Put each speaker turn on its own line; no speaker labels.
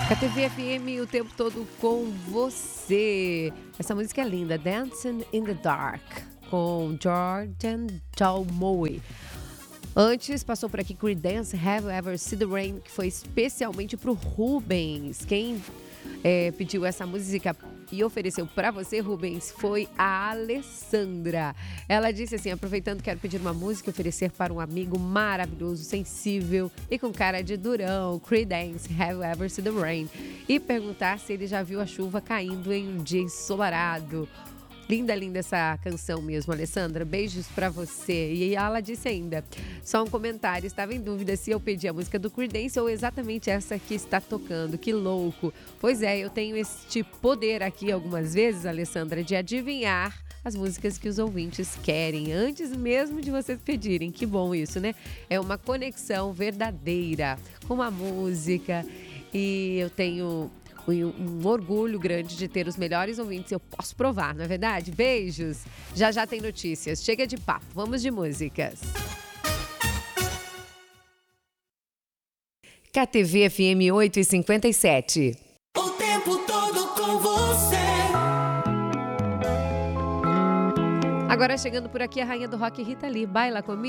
KTV FM o tempo todo com você. Essa música é linda, Dancing in the Dark, com Jordan Dalmoe. Antes passou por aqui Creedence, Have You Ever Seen the Rain, que foi especialmente pro Rubens. Quem pediu essa música e ofereceu para você, Rubens, foi a Alessandra. Ela disse assim: aproveitando, quero pedir uma música e oferecer para um amigo maravilhoso, sensível e com cara de durão, Creedence, Have You Ever Seen the Rain, e perguntar se ele já viu a chuva caindo em um dia ensolarado. Linda, linda essa canção mesmo, Alessandra. Beijos pra você. E ela disse ainda, só um comentário, estava em dúvida se eu pedi a música do Creedence ou exatamente essa que está tocando. Que louco. Pois é, eu tenho este poder aqui algumas vezes, Alessandra, de adivinhar as músicas que os ouvintes querem, antes mesmo de vocês pedirem. Que bom isso, né? É uma conexão verdadeira com a música e eu tenho um orgulho grande de ter os melhores ouvintes. Eu posso provar, não é verdade? Beijos! Já já tem notícias. Chega de papo, vamos de músicas. KTV FM 8h57.
O tempo todo com você.
Agora chegando por aqui a rainha do rock, Rita Lee. Baila comigo.